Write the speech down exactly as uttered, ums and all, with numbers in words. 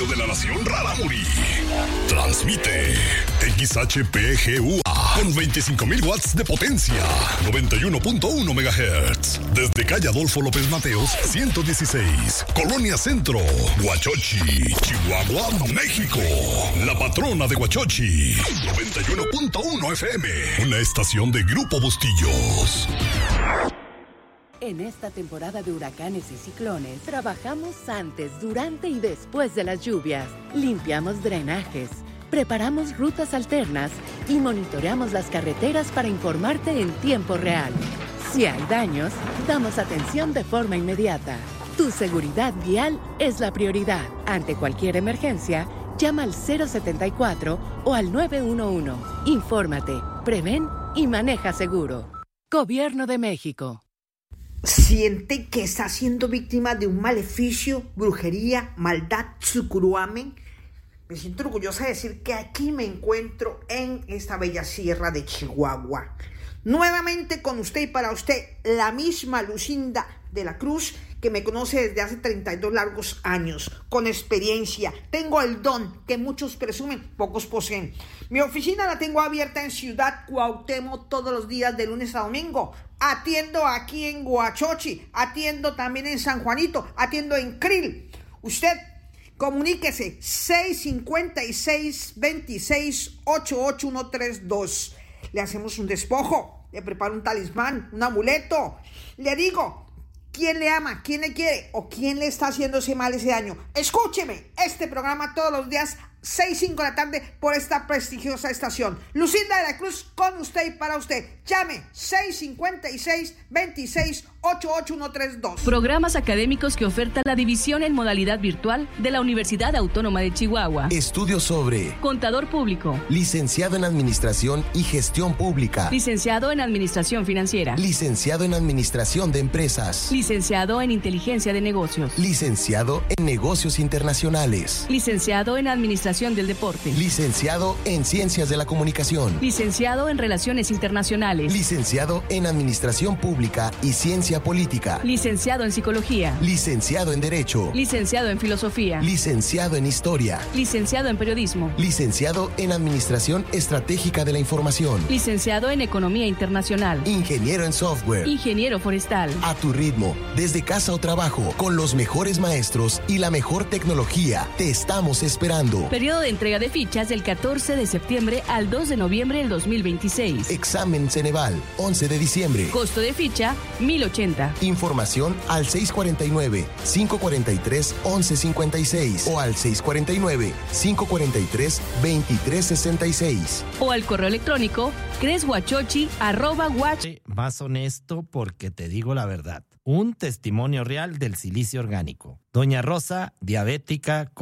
radio de la nación Rarámuri. Transmite X H P G U A con veinticinco mil watts de potencia, noventa y uno punto uno megahertz. Desde calle Adolfo López Mateos, ciento dieciséis, Colonia Centro, Huachochi, Chihuahua, México. La patrona de Huachochi, noventa y uno punto uno F M, una estación de Grupo Bustillos. En esta temporada de huracanes y ciclones, trabajamos antes, durante y después de las lluvias. Limpiamos drenajes, preparamos rutas alternas y monitoreamos las carreteras para informarte en tiempo real. Si hay daños, damos atención de forma inmediata. Tu seguridad vial es la prioridad. Ante cualquier emergencia, llama al cero setenta y cuatro o al nueve uno uno. Infórmate, prevén y maneja seguro. Gobierno de México. ¿Siente que está siendo víctima de un maleficio, brujería, maldad, tsukuruamen? Me siento orgullosa de decir que aquí me encuentro en esta bella sierra de Chihuahua. Nuevamente con usted y para usted, la misma Lucinda de la Cruz, que me conoce desde hace treinta y dos largos años, con experiencia. Tengo el don que muchos presumen, pocos poseen. Mi oficina la tengo abierta en Ciudad Cuauhtémoc todos los días de lunes a domingo. Atiendo aquí en Huachochi, atiendo también en San Juanito, atiendo en Krill. Usted comuníquese seis cinco seis, veintiséis, ochenta y ocho treinta y dos. Le hacemos un despojo, le preparo un talismán, un amuleto. Le digo, ¿quién le ama? ¿Quién le quiere? ¿O quién le está haciendo ese mal ese daño? Escúcheme este programa todos los días, seis, cinco de la tarde, por esta prestigiosa estación. Lucinda de la Cruz, con usted y para usted. Llame seis cinco seis, veintiséis, ochenta y ocho treinta y dos. Programas académicos que oferta la división en modalidad virtual de la Universidad Autónoma de Chihuahua. Estudios sobre Contador Público, Licenciado en Administración y Gestión Pública, Licenciado en Administración Financiera, Licenciado en Administración de Empresas, Licenciado en Inteligencia de Negocios, Licenciado en Negocios Internacionales, Licenciado en Administración del Deporte, Licenciado en Ciencias de la Comunicación, Licenciado en Relaciones Internacionales, Licenciado en Administración Pública y Ciencia Política, Licenciado en Psicología, Licenciado en Derecho, Licenciado en Filosofía, Licenciado en Historia, Licenciado en Periodismo, Licenciado en Administración Estratégica de la Información, Licenciado en Economía Internacional, Ingeniero en Software, Ingeniero Forestal. A tu ritmo, desde casa o trabajo, con los mejores maestros y la mejor tecnología. Te estamos esperando. Periodo de entrega de fichas del catorce de septiembre al dos de noviembre del dos mil veintiséis. Examen Ceneval, once de diciembre. Costo de ficha, mil ochenta. Información al seis cuarenta y nueve, cinco cuarenta y tres, once cincuenta y seis o al seis cuarenta y nueve, cinco cuarenta y tres, veintitrés sesenta y seis. O al correo electrónico creshuachochi arroba guach. Más honesto porque te digo la verdad. Un testimonio real del silicio orgánico. Doña Rosa, diabética,